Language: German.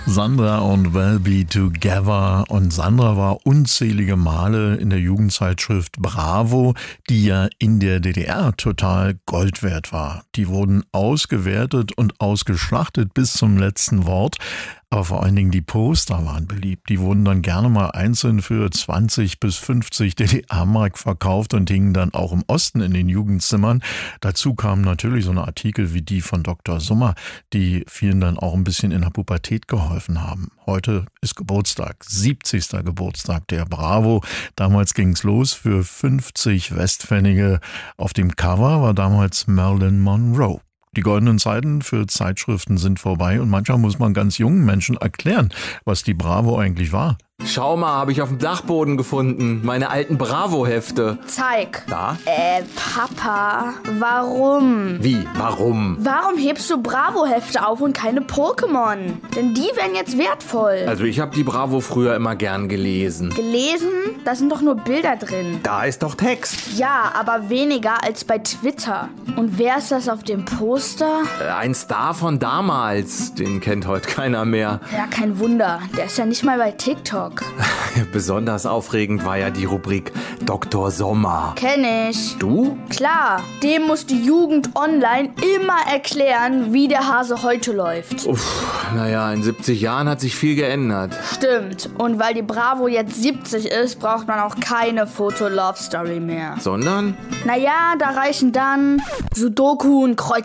Sandra und We'll Be Together. Und Sandra war unzählige Male in der Jugendzeitschrift Bravo, die ja in der DDR total Gold wert war. Die wurden ausgewertet und ausgeschlachtet bis zum letzten Wort. Aber vor allen Dingen die Poster waren beliebt. Die wurden dann gerne mal einzeln für 20 bis 50 DDR-Mark verkauft und hingen dann auch im Osten in den Jugendzimmern. Dazu kamen natürlich so eine Artikel wie die von Dr. Sommer, die vielen dann auch ein bisschen in der Pubertät geholfen haben. Heute ist Geburtstag, 70. Geburtstag der Bravo. Damals ging's los für 50 Westpfennige. Auf dem Cover war damals Marilyn Monroe. Die goldenen Zeiten für Zeitschriften sind vorbei und manchmal muss man ganz jungen Menschen erklären, was die Bravo eigentlich war. Schau mal, habe ich auf dem Dachboden gefunden. Meine alten Bravo-Hefte. Zeig. Da? Papa, warum? Wie? Warum? Warum hebst du Bravo-Hefte auf und keine Pokémon? Denn die wären jetzt wertvoll. Also ich habe die Bravo früher immer gern gelesen. Gelesen? Da sind doch nur Bilder drin. Da ist doch Text. Ja, aber weniger als bei Twitter. Und wer ist das auf dem Poster? Ein Star von damals. Den kennt heute keiner mehr. Ja, kein Wunder. Der ist ja nicht mal bei TikTok. Besonders aufregend war ja die Rubrik Dr. Sommer. Kenn ich. Du? Klar, dem muss die Jugend online immer erklären, wie der Hase heute läuft. Naja, in 70 Jahren hat sich viel geändert. Stimmt. Und weil die Bravo jetzt 70 ist, braucht man auch keine Foto-Love-Story mehr. Sondern? Naja, da reichen dann Sudoku und Kreuz